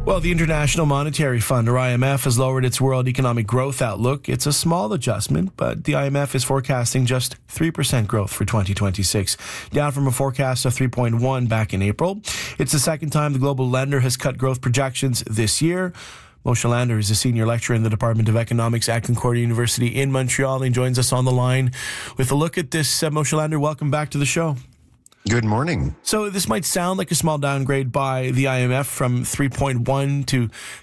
Well, the International Monetary Fund, or IMF, has lowered its world economic growth outlook. It's a small adjustment, but the IMF is forecasting just 3% growth for 2026, down from a forecast of 3.1 back in April. It's the second time the global lender has cut growth projections this year. Moshe Lander is a senior lecturer in the Department of Economics at Concordia University in Montreal and joins us on the line with a look at this. Moshe Lander, welcome back to the show. Good morning. So this might sound like a small downgrade by the IMF from 3.1 to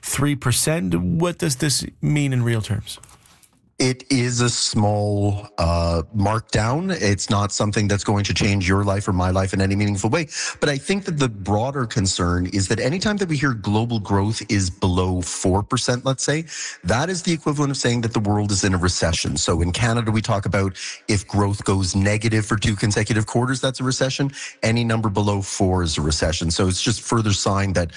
3%. What does this mean in real terms? It is a small markdown. It's not something that's going to change your life or my life in any meaningful way. But I think that the broader concern is that anytime that we hear global growth is below 4%, let's say, that is the equivalent of saying that the world is in a recession. So in Canada, we talk about if growth goes negative for 2 consecutive quarters, that's a recession. Any number below 4 is a recession. So it's just further sign that,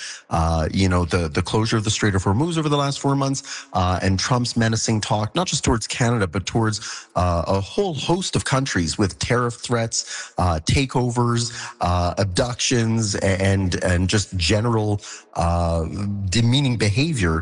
the closure of the Strait of Hormuz over the last 4 months and Trump's menacing talk, not just towards Canada, but towards a whole host of countries with tariff threats, takeovers, abductions, and just general demeaning behavior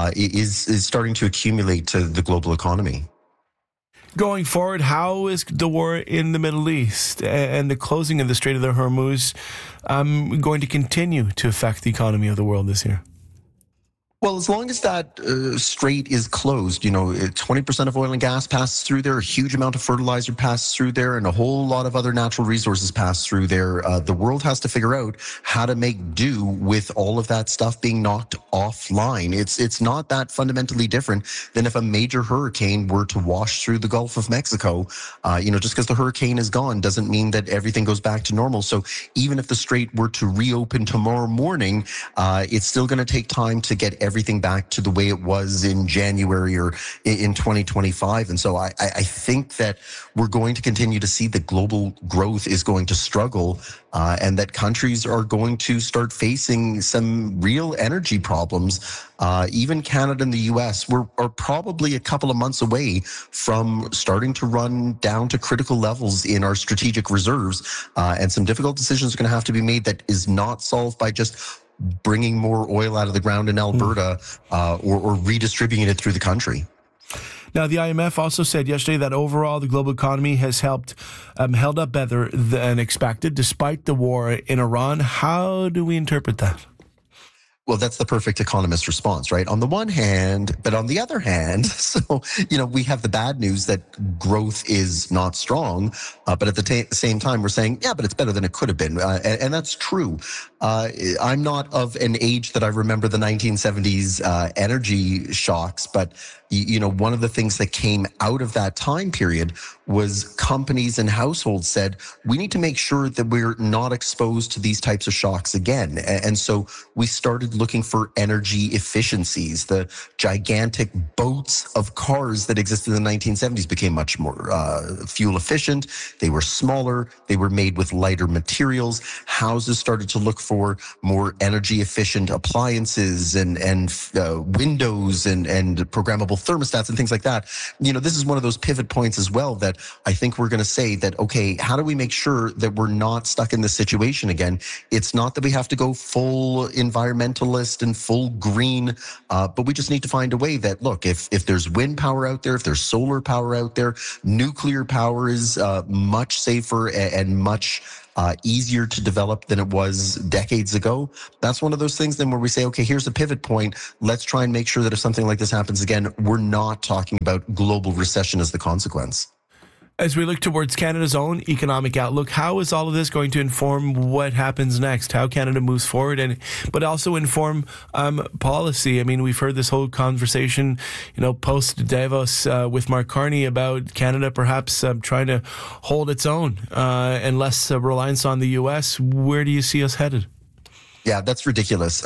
is starting to accumulate to the global economy. Going forward, how is the war in the Middle East and the closing of the Strait of the Hormuz going to continue to affect the economy of the world this year? Well, as long as that strait is closed, 20% of oil and gas passes through there, a huge amount of fertilizer passes through there, and a whole lot of other natural resources pass through there. The world has to figure out how to make do with all of that stuff being knocked offline. It's not that fundamentally different than if a major hurricane were to wash through the Gulf of Mexico. Just because the hurricane is gone doesn't mean that everything goes back to normal. So even if the strait were to reopen tomorrow morning, it's still going to take time to get everything back to the way it was in January or in 2025. And so I think that we're going to continue to see that global growth is going to struggle and that countries are going to start facing some real energy problems. Even Canada and the US are probably a couple of months away from starting to run down to critical levels in our strategic reserves. And some difficult decisions are going to have to be made that is not solved by just bringing more oil out of the ground in Alberta or redistributing it through the country. Now, the IMF also said yesterday that overall the global economy has held up better than expected despite the war in Iran. How do we interpret that? Well, that's the perfect economist response, right? On the one hand, but on the other hand, we have the bad news that growth is not strong, but at the same time, we're saying, yeah, but it's better than it could have been. And that's true. I'm not of an age that I remember the 1970s energy shocks, but one of the things that came out of that time period was companies and households said, we need to make sure that we're not exposed to these types of shocks again. And so we started looking for energy efficiencies. The gigantic boats of cars that existed in the 1970s became much more fuel efficient. They were smaller. They were made with lighter materials. Houses started to look for more energy efficient appliances and windows and programmable thermostats and things like that. This is one of those pivot points as well that I think we're going to say that, okay, how do we make sure that we're not stuck in this situation again? It's not that we have to go full environmentalist and full green, but we just need to find a way that, look, if there's wind power out there, if there's solar power out there, nuclear power is much safer and much easier to develop than it was decades ago. That's one of those things then where we say, okay, here's a pivot point. Let's try and make sure that if something like this happens again, we're not talking about global recession as the consequence. As we look towards Canada's own economic outlook, how is all of this going to inform what happens next, how Canada moves forward, but also inform policy? I mean, we've heard this whole conversation, post Davos with Mark Carney about Canada perhaps trying to hold its own and less reliance on the U.S. Where do you see us headed? Yeah, that's ridiculous.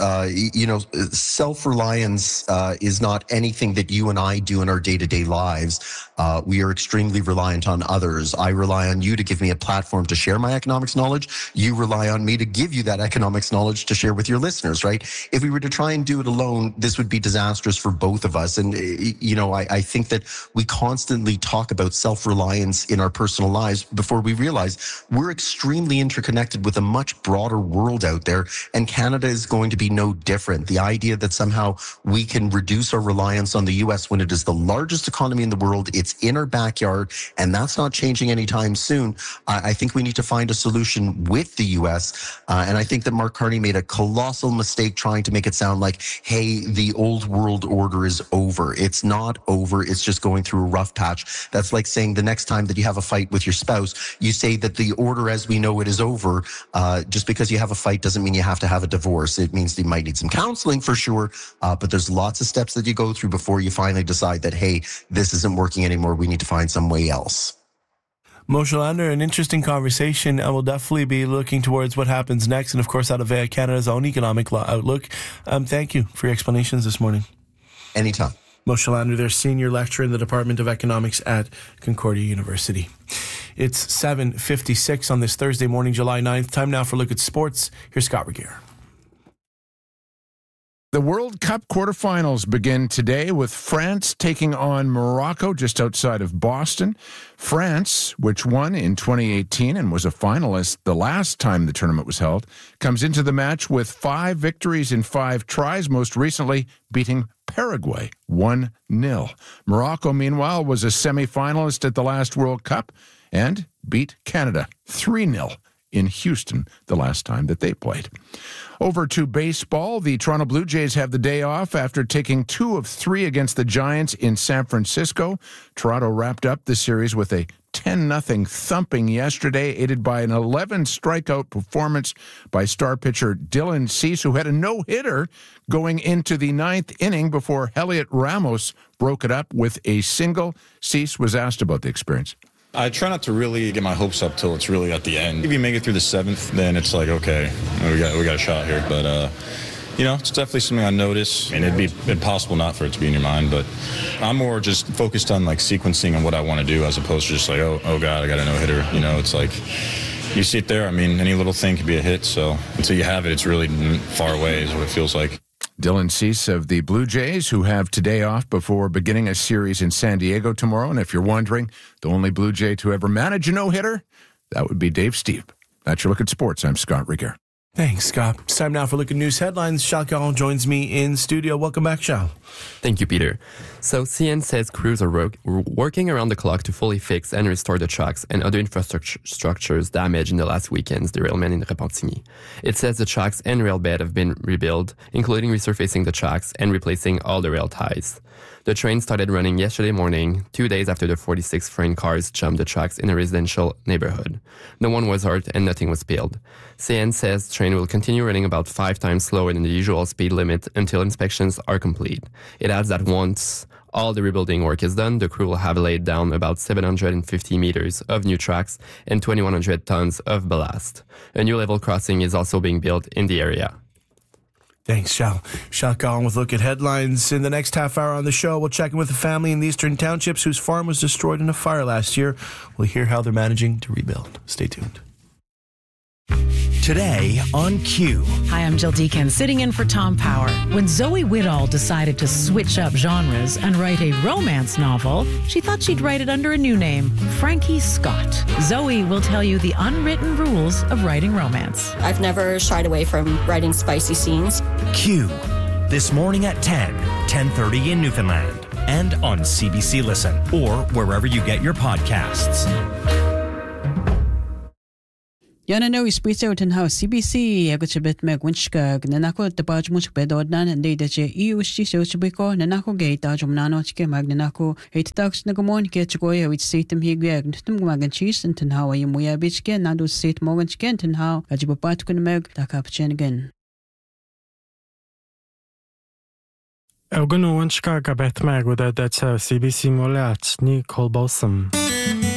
Self-reliance is not anything that you and I do in our day-to-day lives. We are extremely reliant on others. I rely on you to give me a platform to share my economics knowledge. You rely on me to give you that economics knowledge to share with your listeners, right? If we were to try and do it alone, this would be disastrous for both of us. And, I think that we constantly talk about self-reliance in our personal lives before we realize we're extremely interconnected with a much broader world out there. And Canada is going to be no different. The idea that somehow we can reduce our reliance on the U.S. when it is the largest economy in the world, it's in our backyard, and that's not changing anytime soon. I think we need to find a solution with the U.S., and I think that Mark Carney made a colossal mistake trying to make it sound like, hey, the old world order is over. It's not over. It's just going through a rough patch. That's like saying the next time that you have a fight with your spouse, you say that the order as we know it is over. Just because you have a fight doesn't mean you have to have a divorce. It means you might need some counseling for sure, but there's lots of steps that you go through before you finally decide that, hey, this isn't working anymore. We need to find some way else. Moshe Lander, an interesting conversation, and we'll definitely be looking towards what happens next, and of course out of Canada's own economic outlook. Thank you for your explanations this morning. Anytime. Moshe Lander, their senior lecturer in the Department of Economics at Concordia University. It's 7:56 on this Thursday morning, July 9th. Time now for a look at sports. Here's Scott Regier. The World Cup quarterfinals begin today with France taking on Morocco just outside of Boston. France, which won in 2018 and was a finalist the last time the tournament was held, comes into the match with 5 victories in 5 tries, most recently beating Paraguay 1-0. Morocco, meanwhile, was a semi-finalist at the last World Cup and beat Canada 3-0 in Houston the last time that they played. Over to baseball, the Toronto Blue Jays have the day off after taking 2 of 3 against the Giants in San Francisco. Toronto wrapped up the series with a 10-0 thumping yesterday, aided by an 11-strikeout performance by star pitcher Dylan Cease, who had a no-hitter going into the 9th inning before Heliot Ramos broke it up with a single. Cease was asked about the experience. I try not to really get my hopes up till it's really at the end. If you make it through the 7th, then it's like, okay, we got a shot here. But, it's definitely something I notice, and it'd be impossible not for it to be in your mind. But I'm more just focused on, sequencing and what I want to do as opposed to just oh, God, I got a no-hitter. It's like you sit there, any little thing could be a hit. So until you have it, it's really far away is what it feels like. Dylan Cease of the Blue Jays, who have today off before beginning a series in San Diego tomorrow. And if you're wondering, the only Blue Jay to ever manage a no-hitter, that would be Dave Stieb. That's your look at sports. I'm Scott Regier. Thanks, Scott. It's time now for a look at news headlines. Charles Caron joins me in studio. Welcome back, Charles. Thank you, Peter. So CN says crews are working around the clock to fully fix and restore the tracks and other infrastructures damaged in the last weekend's derailment in Repentigny. It says the tracks and rail bed have been rebuilt, including resurfacing the tracks and replacing all the rail ties. The train started running yesterday morning, 2 days after the 46 freight cars jumped the tracks in a residential neighborhood. No one was hurt and nothing was spilled. CN says the train will continue running about 5 times slower than the usual speed limit until inspections are complete. It adds that once all the rebuilding work is done, the crew will have laid down about 750 meters of new tracks and 2,100 tons of ballast. A new level crossing is also being built in the area. Thanks, Charles. Charles Caron with a look at headlines. In the next half hour on the show, we'll check in with a family in the Eastern Townships whose farm was destroyed in a fire last year. We'll hear how they're managing to rebuild. Stay tuned. Today on Q. Hi, I'm Jill Deacon, sitting in for Tom Power. When Zoe Whittall decided to switch up genres and write a romance novel, she thought she'd write it under a new name, Frankie Scott. Zoe will tell you the unwritten rules of writing romance. I've never shied away from writing spicy scenes. Q. This morning at 10:30 in Newfoundland, and on CBC Listen, or wherever you get your podcasts. Yana no ispritse utin how CBC agutibet megwinchka nanako tapaj much bedodnan and de che iushi sochbiko nanako gate ajumnano chike magnanako hitatax nagamon ketchgoya which seatem higag ntum magan cheese and how you muya bichke nadu seat morgan chken and how ajibapat kun meg takapchen again. Elgunu winchka gabeth meg with that's CBC molat ni kolbosum.